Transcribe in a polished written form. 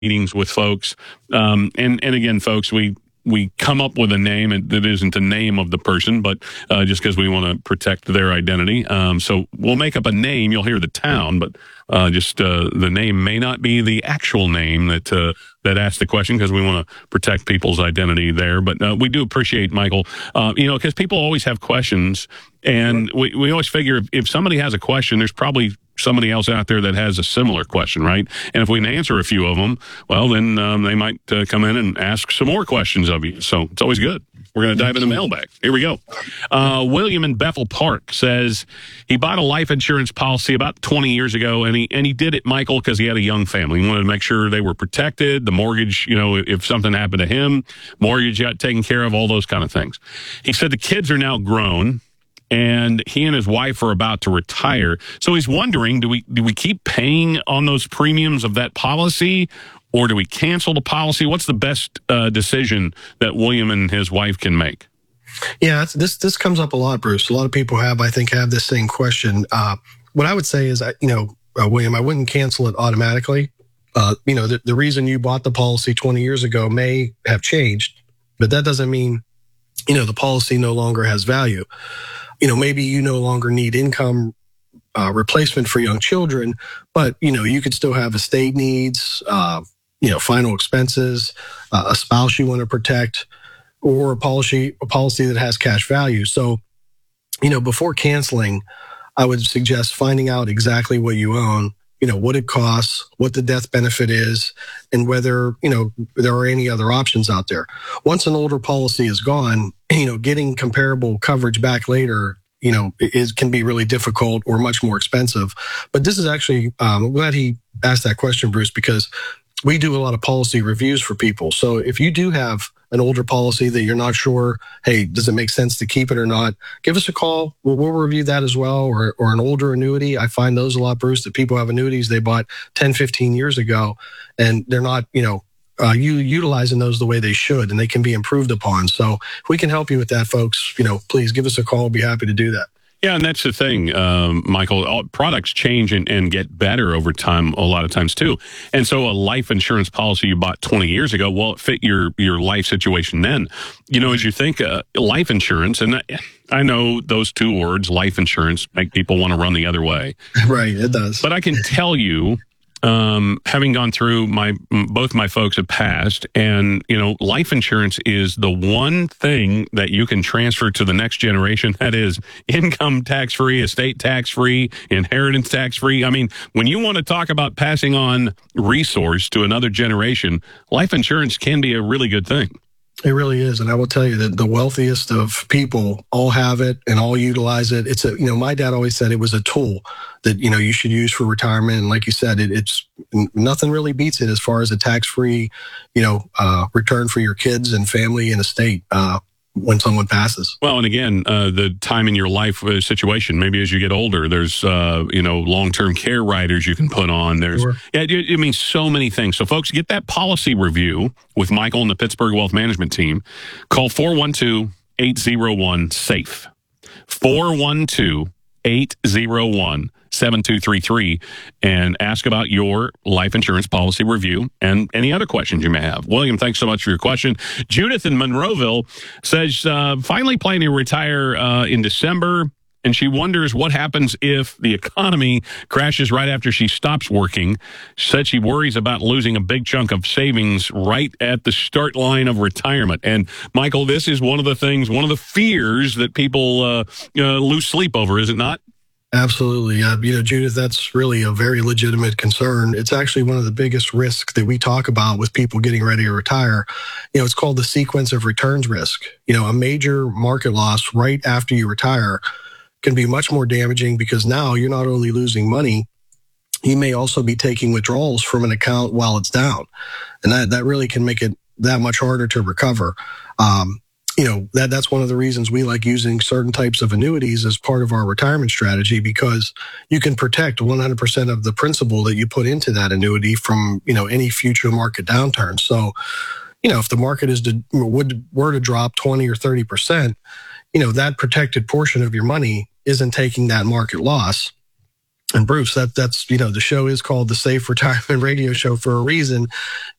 meetings with folks. And again, folks, we come up with a name that isn't the name of the person, but just because we want to protect their identity. So we'll make up a name. You'll hear the town, but just the name may not be the actual name that asked the question, because we want to protect people's identity there. But we do appreciate, Michael, because people always have questions, and we always figure if somebody has a question, there's probably somebody else out there that has a similar question, right? And if we can answer a few of them, well, then they might come in and ask some more questions of you. So it's always good. We're going to dive into mailbag. Here we go. William in Bethel Park says he bought a life insurance policy about 20 years ago, and he did it, Michael, because he had a young family. He wanted to make sure they were protected, the mortgage, if something happened to him, mortgage got taken care of, all those kind of things. He said the kids are now grown, and he and his wife are about to retire. So he's wondering, do we keep paying on those premiums of that policy, or do we cancel the policy? What's the best decision that William and his wife can make? Yeah, this comes up a lot, Bruce. A lot of people have this same question. What I would say is, William, I wouldn't cancel it automatically. The reason you bought the policy 20 years ago may have changed, but that doesn't mean, the policy no longer has value. Maybe you no longer need income replacement for young children, but, you could still have estate needs, final expenses, a spouse you want to protect, or a policy that has cash value. So, before canceling, I would suggest finding out exactly what you own, what it costs, what the death benefit is, and whether, there are any other options out there. Once an older policy is gone, getting comparable coverage back later, can be really difficult or much more expensive. But this is actually, I'm glad he asked that question, Bruce, because we do a lot of policy reviews for people. So if you do have an older policy that you're not sure, hey, does it make sense to keep it or not? Give us a call. We'll review that as well. Or an older annuity. I find those a lot, Bruce, that people have annuities they bought 10, 15 years ago, and they're not, utilizing those the way they should, and they can be improved upon. So if we can help you with that, folks, please give us a call. We'll be happy to do that. Yeah, and that's the thing, Michael. All products change and get better over time a lot of times, too. And so a life insurance policy you bought 20 years ago, well, it fit your life situation then. As you think life insurance, and I know those two words, life insurance, make people want to run the other way. Right, it does. But I can tell you, having gone through both my folks have passed, and life insurance is the one thing that you can transfer to the next generation. That is income tax free, estate tax free, inheritance tax free. I mean, when you want to talk about passing on resource to another generation, life insurance can be a really good thing. It really is. And I will tell you that the wealthiest of people all have it and all utilize it. It's my dad always said it was a tool that, you should use for retirement. And like you said, it's nothing really beats it as far as a tax-free, return for your kids and family and estate, when someone passes. Well, and again, the time in your life situation, maybe as you get older, there's, long-term care riders you can put on. There's, sure. Yeah, so many things. So folks, get that policy review with Michael and the Pittsburgh Wealth Management team. Call 412-801-SAFE. 412-801-7233 and ask about your life insurance policy review and any other questions you may have. William, thanks so much for your question. Judith in Monroeville says, finally planning to retire in December, and she wonders what happens if the economy crashes right after she stops working. She said she worries about losing a big chunk of savings right at the start line of retirement. And, Michael, this is one of the fears that people lose sleep over, is it not? Absolutely. Judith, that's really a very legitimate concern. It's actually one of the biggest risks that we talk about with people getting ready to retire. It's called the sequence of returns risk. A major market loss right after you retire can be much more damaging, because now you're not only losing money, you may also be taking withdrawals from an account while it's down. And that really can make it that much harder to recover. That's one of the reasons we like using certain types of annuities as part of our retirement strategy, because you can protect 100% of the principal that you put into that annuity from, any future market downturn. So, if the market were to drop 20 or 30%, that protected portion of your money isn't taking that market loss. And Bruce, that's the show is called the Safe Retirement Radio Show for a reason.